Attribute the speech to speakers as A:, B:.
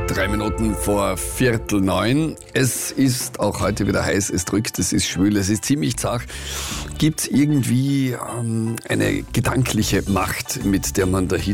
A: 3 Minuten vor 8:45. Es ist auch heute wieder heiß, es drückt, es ist schwül, es ist ziemlich zart. Gibt es irgendwie eine gedankliche Macht, mit der man